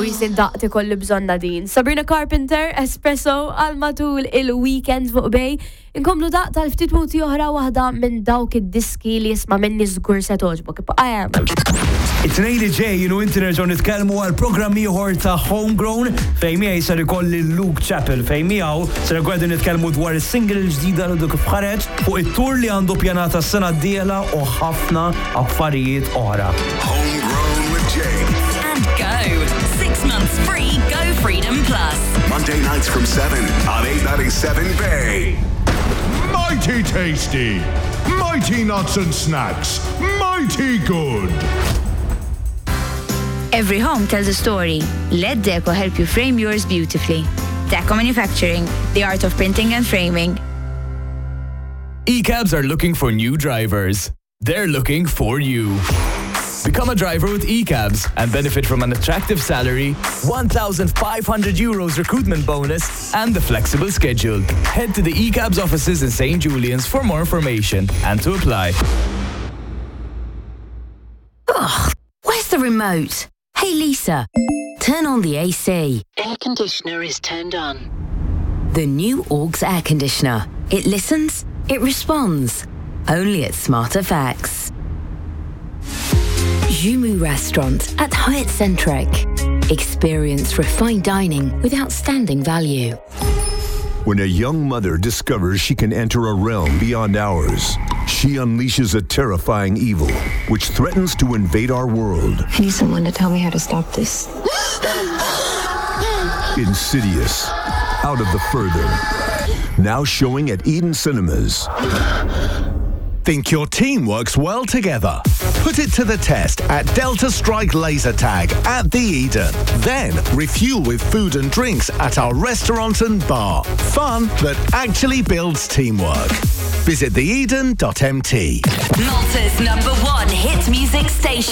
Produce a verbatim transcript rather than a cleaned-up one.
u jisir daqti kolli bżonna din. Sabrina Carpenter, Espresso, għal matul il-weekend fuq bej. Inkomlu daq tal-ftit muti oħra waħda minn dawk id-diski li jisma' minni żgur se toġbok. It-tnejn li ġej jienu inti nerġgħu nitkellmu għal programm ieħor ta' Homegrown fejn miegħi sar ikolli Luke Chappell fejn miegħu sar ikolli nitkellmu dwar is-single ġdida li kif ħareġ fuq it-tur li għandu pjanata s-sena d-diela u ħafna affarijiet oħra. Homegrown with Jay. And go. Six months free Go Freedom Plus. Monday nights from seven on eight ninety-seven Bay. Mighty tasty, mighty nuts and snacks, mighty good. Every home tells a story. Let Deco help you frame yours beautifully. Deco Manufacturing, the art of printing and framing. E C A Bs are looking for new drivers. They're looking for you. Become a driver with E C A Bs and benefit from an attractive salary, one thousand five hundred euros recruitment bonus, and the flexible schedule. Head to the E C A Bs offices in Saint Julian's for more information and to apply. Ugh, where's the remote? Hey Lisa, turn on the A C. Air conditioner is turned on. The new Augs air conditioner. It listens, it responds. Only at Smart Effects. Jumu Restaurant at Hyatt Centric. Experience refined dining with outstanding value. When a young mother discovers she can enter a realm beyond ours, she unleashes a terrifying evil which threatens to invade our world. I need someone to tell me how to stop this. Insidious, Out of the Further. Now showing at Eden Cinemas. Think your team works well together? Put it to the test at Delta Strike Laser Tag at the Eden. Then refuel with food and drinks at our restaurant and bar. Fun that actually builds teamwork. Visit the eden dot m t. Malta's number one hit music station.